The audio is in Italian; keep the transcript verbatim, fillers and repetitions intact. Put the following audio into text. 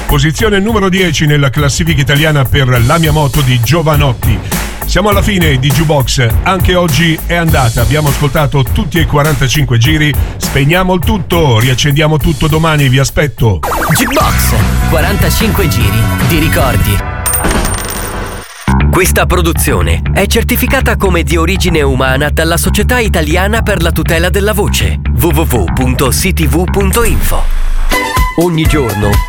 Posizione numero dieci nella classifica italiana per La mia moto di Giovanotti. Siamo alla fine di Jukebox, anche oggi è andata, abbiamo ascoltato tutti e quarantacinque giri, spegniamo il tutto, riaccendiamo tutto domani, vi aspetto. Jukebox, quarantacinque giri di ricordi. Questa produzione è certificata come di origine umana dalla Società Italiana per la tutela della voce, w w w punto c t v punto info. Ogni giorno